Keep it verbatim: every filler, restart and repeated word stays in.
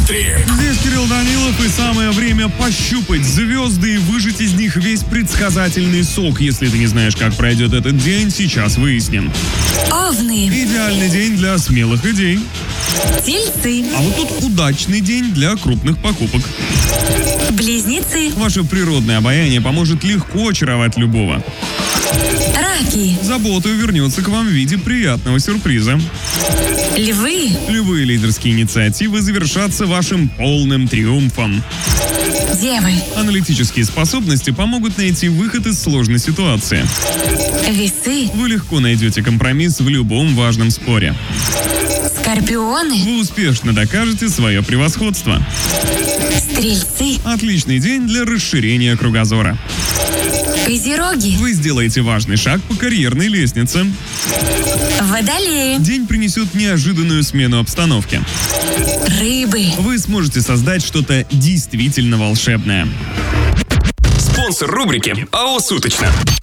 утре. Здесь Кирилл Данилов, и самое время пощупать звезды и выжать из них весь предсказательный сок. Если ты не знаешь, как пройдет этот день, сейчас выясним. Овны. Идеальный день для смелых идей. Тельцы. А вот тут удачный день для крупных покупок. Близнецы. Ваше природное обаяние поможет легко очаровать любого. Раки. Забота вернется к вам в виде приятного сюрприза. Львы. Любые лидерские инициативы завершатся вашим полным триумфом. Девы. Аналитические способности помогут найти выход из сложной ситуации. Весы. Вы легко найдете компромисс в любом важном споре. Скорпионы. Вы успешно докажете свое превосходство. Стрельцы. Отличный день для расширения кругозора. Козероги. Вы сделаете важный шаг по карьерной лестнице. Водолеи. День принесет неожиданную смену обстановки. Рыбы. Вы сможете создать что-то действительно волшебное. Спонсор рубрики АО «Суточно».